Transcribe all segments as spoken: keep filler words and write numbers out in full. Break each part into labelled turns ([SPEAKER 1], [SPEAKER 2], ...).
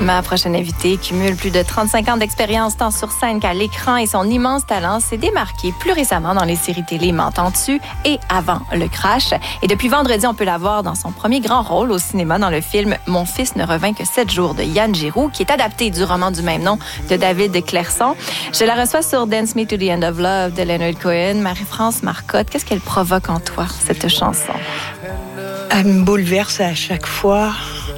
[SPEAKER 1] Ma prochaine invitée cumule plus de trente-cinq ans d'expérience tant sur scène qu'à l'écran et son immense talent s'est démarqué plus récemment dans les séries télé M'entends-tu et Avant le crash. Et depuis vendredi, on peut la voir dans son premier grand rôle au cinéma dans le film Mon fils ne revint que sept jours de Yann Giroux, qui est adapté du roman du même nom de David Clairson. Je la reçois sur Dance Me to the End of Love de Leonard Cohen. Marie-France Marcotte, qu'est-ce qu'elle provoque en toi, cette chanson?
[SPEAKER 2] Elle me bouleverse à chaque fois.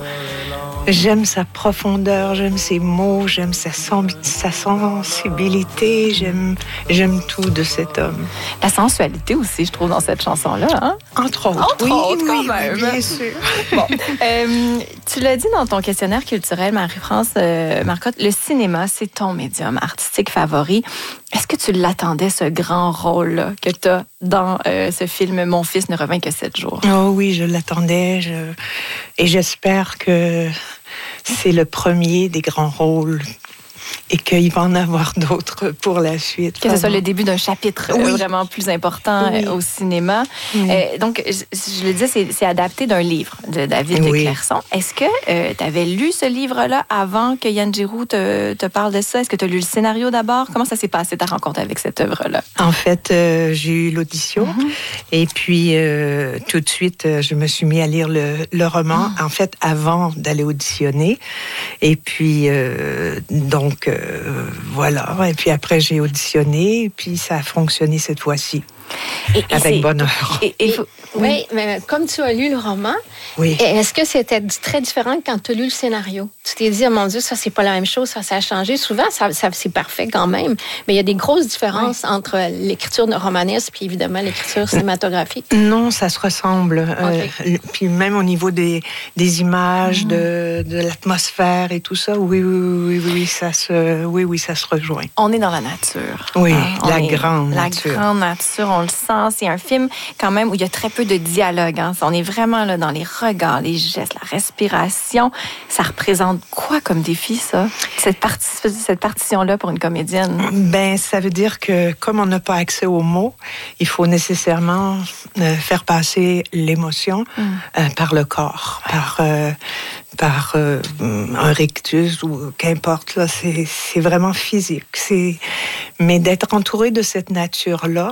[SPEAKER 2] J'aime sa profondeur, j'aime ses mots, j'aime sa, sen- sa sensibilité, j'aime, j'aime tout de cet homme.
[SPEAKER 1] La sensualité aussi, je trouve, dans cette chanson-là. Hein?
[SPEAKER 2] Entre autres.
[SPEAKER 1] Entre
[SPEAKER 2] oui,
[SPEAKER 1] autres,
[SPEAKER 2] oui,
[SPEAKER 1] quand même.
[SPEAKER 2] bien sûr.
[SPEAKER 1] Bon, euh, tu l'as dit dans ton questionnaire culturel, Marie-France euh, Marcotte, le cinéma, c'est ton médium artistique favori. Est-ce que tu l'attendais, ce grand rôle que tu as dans euh, ce film « Mon fils ne revint que sept jours ».
[SPEAKER 2] Oh oui, je l'attendais. Je... Et j'espère que c'est le premier des grands rôles et qu'il va en avoir d'autres pour la suite.
[SPEAKER 1] Que ce soit le début d'un chapitre
[SPEAKER 2] oui.
[SPEAKER 1] euh, vraiment plus important
[SPEAKER 2] oui.
[SPEAKER 1] euh, au cinéma.
[SPEAKER 2] Oui.
[SPEAKER 1] Euh, donc, je, je le disais, c'est, c'est adapté d'un livre de David
[SPEAKER 2] oui.
[SPEAKER 1] Clairson. Est-ce que euh, tu avais lu ce livre-là avant que Yann Giroux te, te parle de ça? Est-ce que tu as lu le scénario d'abord? Comment ça s'est passé, ta rencontre avec cette œuvre-là?
[SPEAKER 2] En fait, euh, j'ai eu l'audition mm-hmm. et puis euh, tout de suite, euh, je me suis mis à lire le, le roman, mm. en fait, avant d'aller auditionner. Et puis, euh, donc, euh, voilà. Et puis après, j'ai auditionné et puis ça a fonctionné cette fois-ci. Et, et avec bonheur.
[SPEAKER 3] Et, et, et, oui, mais comme tu as lu le roman,
[SPEAKER 2] oui.
[SPEAKER 3] est-ce que c'était très différent quand tu as lu le scénario? Tu t'es dit, oh mon Dieu, ça, c'est pas la même chose, ça, ça a changé. Souvent, ça, ça, c'est parfait quand même, mais il y a des grosses différences oui. entre l'écriture romanesque puis évidemment l'écriture cinématographique.
[SPEAKER 2] Non, ça se ressemble.
[SPEAKER 3] Okay.
[SPEAKER 2] Euh, puis même au niveau des, des images, mmh. de, de l'atmosphère et tout ça, oui, oui, oui, oui, ça se, oui, oui, ça se rejoint.
[SPEAKER 1] On est dans la nature.
[SPEAKER 2] Oui,
[SPEAKER 1] hein?
[SPEAKER 2] la
[SPEAKER 1] est,
[SPEAKER 2] grande
[SPEAKER 1] la
[SPEAKER 2] nature.
[SPEAKER 1] La grande nature, on le sent. C'est un film quand même où il y a très peu de dialogue. Hein. On est vraiment là dans les regards, les gestes, la respiration. Ça représente quoi comme défi, ça? Cette, partie, cette partition-là pour une comédienne?
[SPEAKER 2] Ben, ça veut dire que comme on n'a pas accès aux mots, il faut nécessairement euh, faire passer l'émotion mm. euh, par le corps, ouais. par, euh, par euh, un rictus ou qu'importe. Là, c'est, c'est vraiment physique. C'est... Mais d'être entouré de cette nature-là,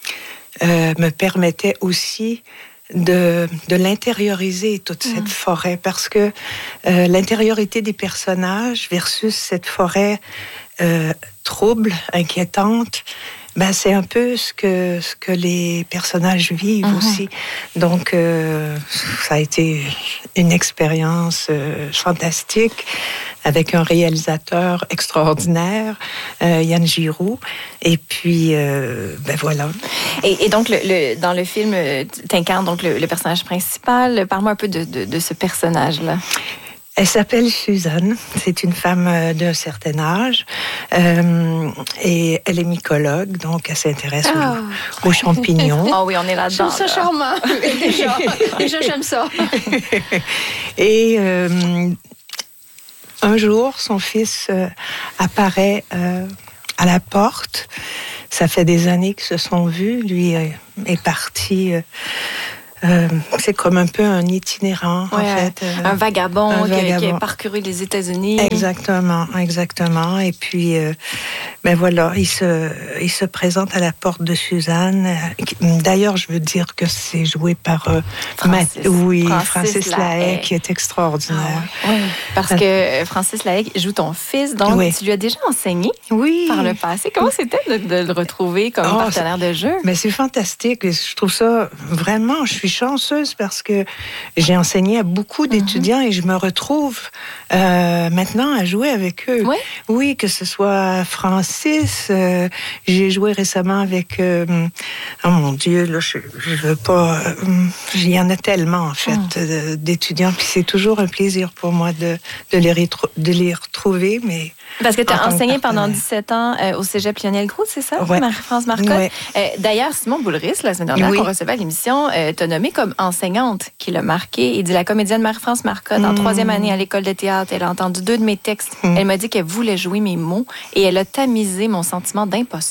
[SPEAKER 2] Euh, me permettait aussi de, de l'intérioriser, toute mmh. cette forêt, parce que euh, l'intériorité des personnages versus cette forêt euh, trouble, inquiétante, ben, c'est un peu ce que, ce que les personnages vivent mmh. aussi. Donc, euh, ça a été une expérience euh, fantastique avec un réalisateur extraordinaire, euh, Yann Giroux. Et puis, euh, ben voilà.
[SPEAKER 1] Et, et donc, le, le, dans le film, t'incarnes donc le, le personnage principal. Parle-moi un peu de, de, de ce personnage-là.
[SPEAKER 2] Elle s'appelle Suzanne. C'est une femme d'un certain âge. Euh, et elle est mycologue, donc elle s'intéresse oh. aux, aux champignons.
[SPEAKER 1] Ah oh oui, on est là-dedans.
[SPEAKER 3] Je trouve ça
[SPEAKER 1] là.
[SPEAKER 3] charmant. Déjà, déjà, j'aime ça.
[SPEAKER 2] Et euh, un jour, son fils euh, apparaît euh, à la porte. Ça fait des années qu'ils se sont vus. Lui euh, est parti... Euh, Euh, c'est comme un peu un itinérant,
[SPEAKER 1] ouais,
[SPEAKER 2] en fait.
[SPEAKER 1] Euh, un vagabond,
[SPEAKER 2] un
[SPEAKER 1] qui,
[SPEAKER 2] vagabond.
[SPEAKER 1] qui a parcouru les États-Unis.
[SPEAKER 2] Exactement, exactement. Et puis, euh, ben voilà, il se, il se présente à la porte de Suzanne. D'ailleurs, je veux dire que c'est joué par euh,
[SPEAKER 1] Francis,
[SPEAKER 2] Matt, oui,
[SPEAKER 1] Francis,
[SPEAKER 2] Francis Lahaye, qui est extraordinaire.
[SPEAKER 1] Ah, oui. Parce que Francis Lahaye joue ton fils, donc oui. tu lui as déjà enseigné
[SPEAKER 2] oui.
[SPEAKER 1] par le passé. Comment c'était de, de le retrouver comme oh, partenaire de jeu?
[SPEAKER 2] Mais c'est fantastique. Je trouve ça vraiment, je suis chanceuse parce que j'ai enseigné à beaucoup d'étudiants mm-hmm. et je me retrouve euh, maintenant à jouer avec eux.
[SPEAKER 1] Oui,
[SPEAKER 2] oui que ce soit Francis, euh, j'ai joué récemment avec... Euh, oh mon Dieu, là, je ne veux pas... Euh, il y en a tellement, en fait, mm. d'étudiants. Puis c'est toujours un plaisir pour moi de, de, les, retro- de les retrouver, mais...
[SPEAKER 1] Parce que tu as enseigné pendant dix-sept ans euh, au Cégep Lionel-Groult, c'est ça,
[SPEAKER 2] ouais.
[SPEAKER 1] Marie-France Marcotte?
[SPEAKER 2] Ouais.
[SPEAKER 1] Euh, d'ailleurs, Simon Boulris, la semaine dernière, oui. qu'on recevait à l'émission, euh, t'a nommé comme enseignante qui l'a marqué. Il dit, la comédienne Marie-France Marcotte, mmh. en troisième année à l'école de théâtre, elle a entendu deux de mes textes. Mmh. Elle m'a dit qu'elle voulait jouer mes mots et elle a tamisé mon sentiment d'imposteur.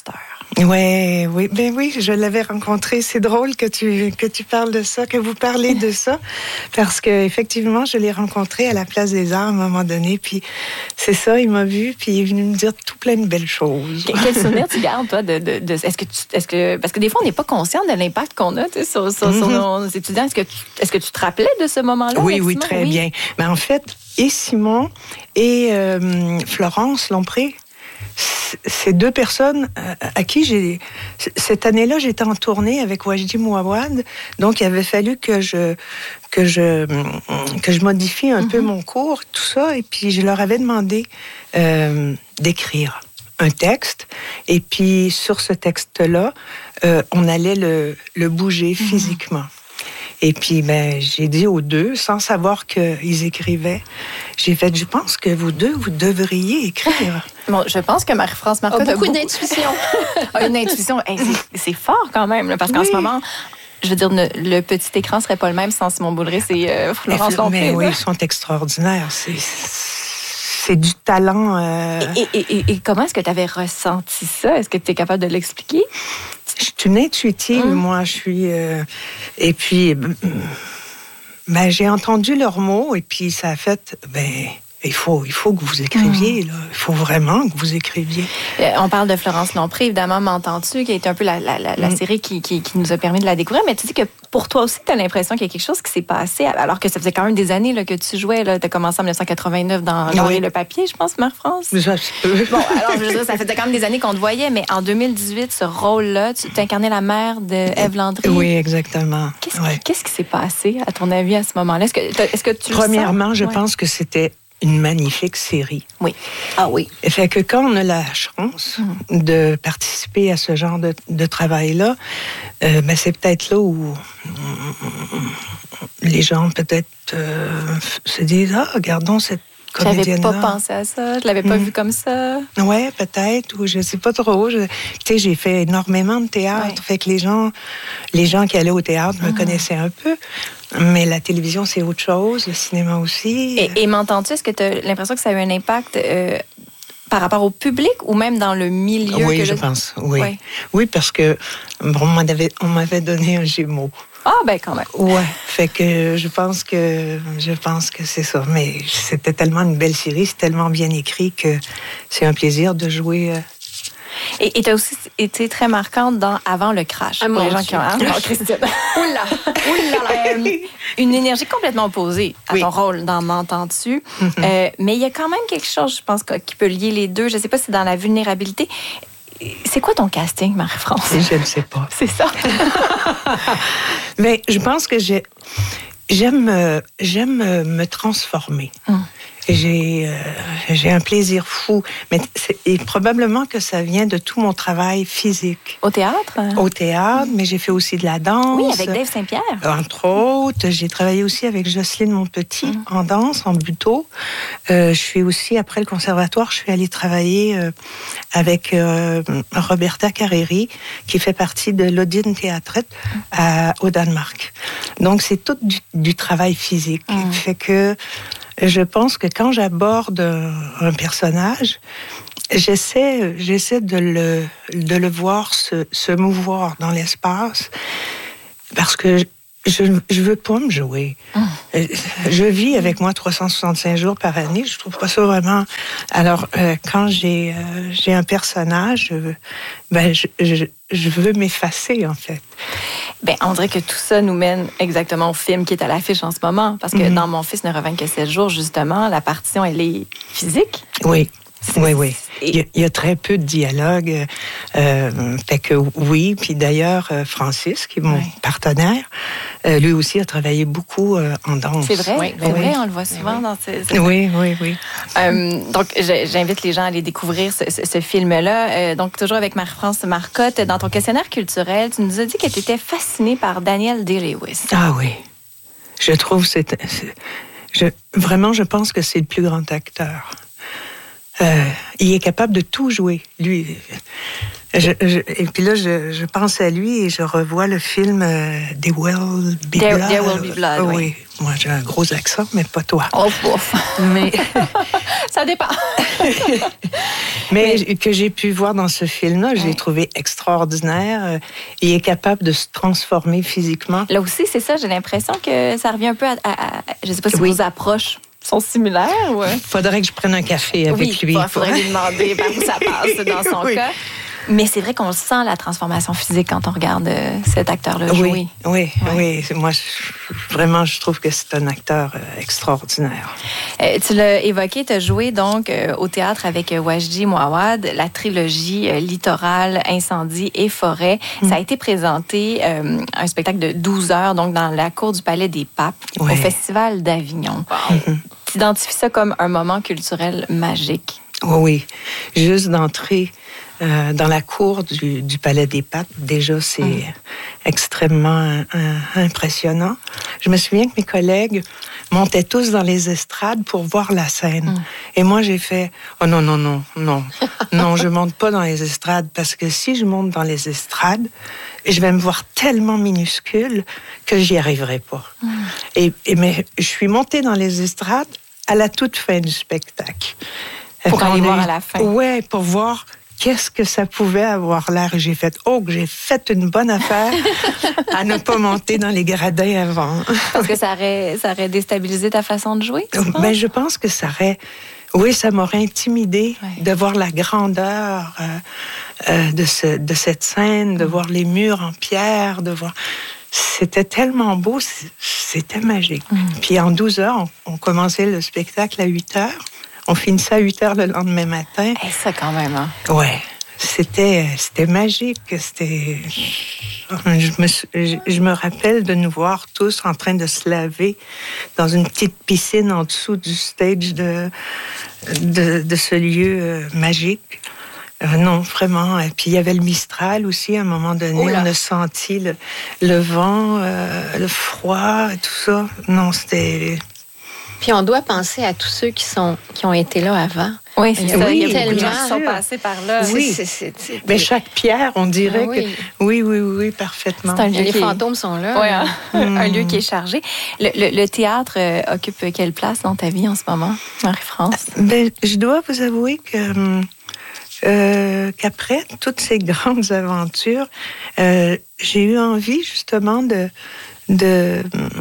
[SPEAKER 2] Ouais, oui, ben oui, je l'avais rencontré. C'est drôle que tu que tu parles de ça, que vous parlez de ça, parce que effectivement, je l'ai rencontré à la Place des Arts à un moment donné. Puis c'est ça, il m'a vu, puis il est venu me dire tout plein de belles choses.
[SPEAKER 1] Quel souvenir tu gardes toi de, de, de est-ce que tu, est-ce que parce que des fois on n'est pas conscient de l'impact qu'on a, tu sais, sur, sur, mm-hmm. sur nos étudiants. Est-ce que tu, est-ce que tu te rappelais de ce moment-là?
[SPEAKER 2] Oui, oui, très oui. bien. Mais en fait, et Simon et euh, Florence Lompré, ces deux personnes à qui j'ai... Cette année-là, j'étais en tournée avec Wajdi Mouawad, donc il avait fallu que je, que je, que je modifie un mm-hmm. peu mon cours, tout ça, et puis je leur avais demandé euh, d'écrire un texte, et puis sur ce texte-là, euh, on allait le, le bouger mm-hmm. physiquement. Et puis, ben, j'ai dit aux deux, sans savoir qu'ils écrivaient, j'ai fait, je pense que vous deux, vous devriez écrire.
[SPEAKER 1] Bon, je pense que Marie-France Marcotte
[SPEAKER 3] a beaucoup, beaucoup... d'intuition.
[SPEAKER 1] a une intuition. Hey, c'est, c'est fort quand même, là, parce qu'en oui. ce moment, je veux dire, ne, le petit écran serait pas le même sans Simon Boulris et euh, Florence Lompré.
[SPEAKER 2] Mais oui, ils sont extraordinaires. C'est, c'est du talent. Euh...
[SPEAKER 1] Et, et, et, et comment est-ce que tu avais ressenti ça? Est-ce que tu es capable de l'expliquer?
[SPEAKER 2] Je suis une intuitive, mmh. moi, je suis... Euh, et puis, ben, j'ai entendu leurs mots, et puis ça a fait... Ben, il faut, il faut que vous écriviez, là. Il faut vraiment que vous écriviez.
[SPEAKER 1] Euh, on parle de Florence Lompré, évidemment, M'entends-tu, qui est un peu la, la, la, la mmh. série qui, qui, qui nous a permis de la découvrir. Mais tu dis que pour toi aussi, tu as l'impression qu'il y a quelque chose qui s'est passé, alors que ça faisait quand même des années là, que tu jouais. Tu as commencé en dix-neuf cent quatre-vingt-neuf dans L'Or et le papier, je pense, Marie-France.
[SPEAKER 2] Ça peut.
[SPEAKER 1] Bon, alors, je veux dire, ça faisait quand même des années qu'on te voyait, mais en deux mille dix-huit, ce rôle-là, tu incarnais la mère d'Ève Landry.
[SPEAKER 2] Oui, exactement.
[SPEAKER 1] Qu'est-ce,
[SPEAKER 2] ouais.
[SPEAKER 1] qu'est-ce qui s'est passé, à ton avis, à ce moment-là? Est-ce que, est-ce que tu
[SPEAKER 2] Premièrement,
[SPEAKER 1] le sens?
[SPEAKER 2] je
[SPEAKER 1] ouais.
[SPEAKER 2] pense que c'était une magnifique série.
[SPEAKER 1] Oui. Ah oui.
[SPEAKER 2] Et fait que quand on a la chance mmh. de participer à ce genre de, de travail-là, euh, ben c'est peut-être là où les gens peut-être euh, se disent « Ah, regardons cette comédienne-là. »
[SPEAKER 1] J'avais pas pensé à ça, je l'avais pas mmh. vu comme ça.
[SPEAKER 2] Oui, peut-être, ou je sais pas trop. Je, tu sais, j'ai fait énormément de théâtre, ouais. fait que les gens, les gens qui allaient au théâtre me mmh. connaissaient un peu. Mais la télévision, c'est autre chose, le cinéma aussi.
[SPEAKER 1] Et, et m'entends-tu, est-ce que tu as l'impression que ça a eu un impact euh, par rapport au public ou même dans le milieu?
[SPEAKER 2] Oui,
[SPEAKER 1] que
[SPEAKER 2] je
[SPEAKER 1] le...
[SPEAKER 2] pense, oui. oui. Oui, parce que bon, on, m'avait, on m'avait donné un Gémeaux.
[SPEAKER 1] Ah, ben quand même.
[SPEAKER 2] Ouais, fait que je pense que je pense que c'est ça. Mais c'était tellement une belle série, c'est tellement bien écrit que c'est un plaisir de jouer... Euh,
[SPEAKER 1] Et tu as aussi été très marquante dans Avant le crash.
[SPEAKER 3] Ah,
[SPEAKER 1] pour les gens
[SPEAKER 3] Dieu.
[SPEAKER 1] qui ont... Hein? Oh, Christine.
[SPEAKER 3] Oula! Oula!
[SPEAKER 1] Euh, une énergie complètement opposée à
[SPEAKER 2] oui.
[SPEAKER 1] ton rôle dans M'entends-tu.
[SPEAKER 2] Mm-hmm.
[SPEAKER 1] Euh, mais il y a quand même quelque chose, je pense, qui peut lier les deux. Je ne sais pas si c'est dans la vulnérabilité. C'est quoi ton casting, Marie-France?
[SPEAKER 2] Je ne sais pas.
[SPEAKER 1] C'est ça.
[SPEAKER 2] Mais je pense que j'ai... j'aime, j'aime me transformer. Mm. J'ai, euh, j'ai un plaisir fou. Mais c'est, et probablement que ça vient de tout mon travail physique.
[SPEAKER 1] Au théâtre?
[SPEAKER 2] Au théâtre, mais j'ai fait aussi de la danse.
[SPEAKER 1] Oui, avec Dave Saint-Pierre.
[SPEAKER 2] Entre autres. J'ai travaillé aussi avec Jocelyne Monpetit mm. en danse, en buto. Euh, je suis aussi, après le conservatoire, je suis allée travailler euh, avec euh, Roberta Carreri, qui fait partie de l'Odin Théâtrette à, au Danemark. Donc, c'est tout du, du travail physique. Mm. Fait que je pense que quand j'aborde un personnage, j'essaie, j'essaie de le, de le voir se, se mouvoir dans l'espace, parce que je je veux pas me jouer. Mmh. Je vis avec moi trois cent soixante-cinq jours par année. Je trouve pas ça vraiment. Alors euh, quand j'ai euh, j'ai un personnage, euh, ben je, je je veux m'effacer en fait.
[SPEAKER 1] Ben, on dirait que tout ça nous mène exactement au film qui est à l'affiche en ce moment. Parce que mm-hmm. dans Mon fils ne revient que sept jours, justement, la partition, elle est physique.
[SPEAKER 2] Oui. Oui, oui. Il y, a, il y a très peu de dialogue. Euh, fait que oui. Puis d'ailleurs, Francis, qui est mon oui. partenaire, euh, lui aussi a travaillé beaucoup euh, en danse.
[SPEAKER 1] C'est vrai,
[SPEAKER 3] oui,
[SPEAKER 1] c'est
[SPEAKER 3] oui.
[SPEAKER 1] vrai, on le voit souvent oui. dans ces... ces...
[SPEAKER 2] Oui, oui, oui.
[SPEAKER 1] Euh, donc, j'invite les gens à aller découvrir ce, ce, ce film-là. Euh, donc, toujours avec Marie-France Marcotte, dans ton questionnaire culturel, tu nous as dit que tu étais fascinée par Daniel Day-Lewis.
[SPEAKER 2] Ah oui. Je trouve c'est, c'est je, vraiment, je pense que c'est le plus grand acteur. Euh, il est capable de tout jouer, lui. Je, je, et puis là, je, je pense à lui et je revois le film euh, There Will Be
[SPEAKER 1] There,
[SPEAKER 2] Blood.
[SPEAKER 1] There Will Be Blood, oui.
[SPEAKER 2] oui. Moi, j'ai un gros accent, mais pas toi.
[SPEAKER 1] Oh, ouf.
[SPEAKER 2] Mais
[SPEAKER 1] ça dépend.
[SPEAKER 2] Mais, Mais que j'ai pu voir dans ce film-là, ouais. je l'ai trouvé extraordinaire. Il est capable de se transformer physiquement.
[SPEAKER 1] Là aussi, c'est ça, j'ai l'impression que ça revient un peu à... à, à je ne sais pas si oui. vos approches sont similaires. Ouais.
[SPEAKER 2] Faudrait que je prenne un café avec
[SPEAKER 1] oui,
[SPEAKER 2] lui.
[SPEAKER 1] Il faudrait lui demander par où ça passe dans son oui. cas. Mais c'est vrai qu'on sent la transformation physique quand on regarde euh, cet acteur-là jouer.
[SPEAKER 2] Oui, oui, ouais. oui. Moi, je, vraiment, je trouve que c'est un acteur euh, extraordinaire.
[SPEAKER 1] Euh, tu l'as évoqué, tu as joué donc euh, au théâtre avec euh, Wajdi Mouawad, la trilogie euh, Littoral, Incendie et Forêt. Mm. Ça a été présenté, euh, un spectacle de douze heures, donc dans la cour du Palais des Papes, ouais. au Festival d'Avignon. Wow. Mm-hmm. Tu identifies ça comme un moment culturel magique.
[SPEAKER 2] Oui, oui. Juste d'entrer euh, dans la cour du, du Palais des Papes, déjà, c'est mm. extrêmement euh, impressionnant. Je me souviens que mes collègues montaient tous dans les estrades pour voir la scène. Mm. Et moi, j'ai fait « Oh non, non, non, non, non, je monte pas dans les estrades parce que si je monte dans les estrades, je vais me voir tellement minuscule que j'y arriverai pas. Mm. » Et, et mais je suis montée dans les estrades à la toute fin du spectacle.
[SPEAKER 1] Pour aller voir à la fin.
[SPEAKER 2] Oui, pour voir qu'est-ce que ça pouvait avoir l'air. J'ai fait, oh, que j'ai fait une bonne affaire à ne pas monter dans les gradins avant.
[SPEAKER 1] Parce que ça aurait, ça aurait déstabilisé ta façon de jouer, tu penses?
[SPEAKER 2] Ben, je pense que ça aurait... Oui, ça m'aurait intimidée ouais. de voir la grandeur euh, euh, de, ce, de cette scène, de mmh. voir les murs en pierre, de voir... C'était tellement beau, c'était magique. Mmh. Puis en douze heures, on, on commençait le spectacle à huit heures. On finissait à huit heures le lendemain matin.
[SPEAKER 1] Et ça, quand même, hein?
[SPEAKER 2] Ouais. C'était, c'était magique. C'était... Je me, je, je me rappelle de nous voir tous en train de se laver dans une petite piscine en dessous du stage de, de, de ce lieu euh, magique. Euh, non, vraiment. Et puis, il y avait le Mistral aussi, à un moment donné. Oh on a senti le, le vent, euh, le froid, et tout ça. Non, c'était...
[SPEAKER 3] Puis on doit penser à tous ceux qui, sont, qui ont été là avant.
[SPEAKER 1] Oui, c'est ça.
[SPEAKER 3] Oui,
[SPEAKER 1] il y a
[SPEAKER 3] tellement
[SPEAKER 1] qui sont passés par là.
[SPEAKER 2] Oui.
[SPEAKER 3] C'est, c'est, c'est, c'est...
[SPEAKER 2] Mais chaque pierre, on dirait ah, oui. que... Oui, oui, oui, parfaitement.
[SPEAKER 3] C'est un lieu les qui... fantômes sont là.
[SPEAKER 1] Oui, hein? mm. Un lieu qui est chargé. Le, le, le théâtre euh, occupe quelle place dans ta vie en ce moment, Marie-France?
[SPEAKER 2] Ben, je dois vous avouer que... Euh, qu'après toutes ces grandes aventures, euh, j'ai eu envie justement de... de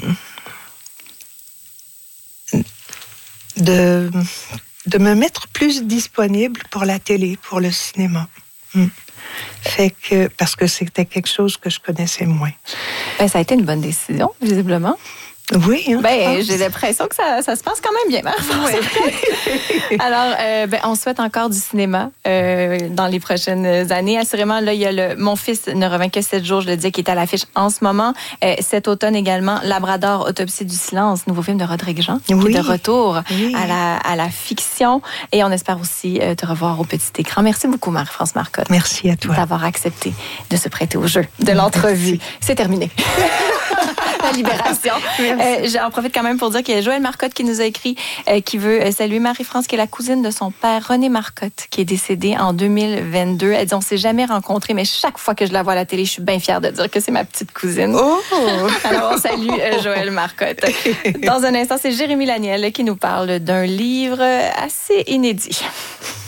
[SPEAKER 2] De, de me mettre plus disponible pour la télé, pour le cinéma. Mm. Fait que, parce que c'était quelque chose que je connaissais moins.
[SPEAKER 1] Ben, ça a été une bonne décision, visiblement.
[SPEAKER 2] Oui. Hein,
[SPEAKER 1] ben, j'ai l'impression que ça, ça se passe quand même bien, Marie-France. Oui. Alors, euh, ben, on souhaite encore du cinéma euh, dans les prochaines années. Assurément, là, il y a le Mon fils ne revint que sept jours, je le dis, qui est à l'affiche en ce moment. Euh, cet automne également, Labrador, Autopsie du silence, nouveau film de Rodrigue Jean, qui oui. est de retour oui. à, la, à la fiction. Et on espère aussi euh, te revoir au petit écran. Merci beaucoup, Marie-France Marcotte.
[SPEAKER 2] Merci à toi.
[SPEAKER 1] D'avoir accepté de se prêter au jeu de l'entrevue. Merci. C'est terminé. La libération. Euh, j'en profite quand même pour dire qu'il y a Joël Marcotte qui nous a écrit, euh, qui veut saluer Marie-France, qui est la cousine de son père, René Marcotte, qui est décédé en deux mille vingt-deux. Elle dit, on ne s'est jamais rencontrés, mais chaque fois que je la vois à la télé, je suis bien fière de dire que c'est ma petite cousine.
[SPEAKER 2] Oh!
[SPEAKER 1] Alors, on salue euh, Joël Marcotte. Dans un instant, c'est Jérémy Laniel qui nous parle d'un livre assez inédit.